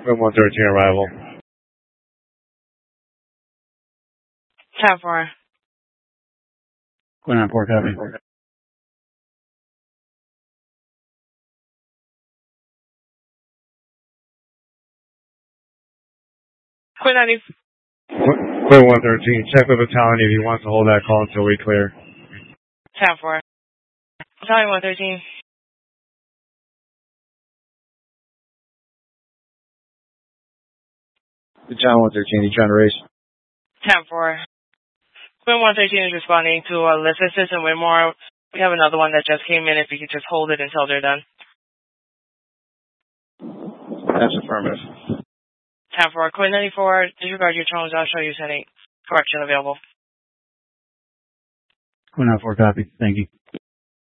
Room 113 arrival. 10-4. Quinn on 4, copy. Quinn 90. Quinn 113, check with Battalion if he wants to hold that call until we clear. 10-4. Battalion 113. Battalion 113, you trying to race? 10-4. Quinn 113 is responding to Lissus and Winmore. We have another one that just came in. If you could just hold it until they're done. That's affirmative. 10-4. Quinn 94, disregard your tones. I'll show you setting correction available. Quinn on 4, copy. Thank you.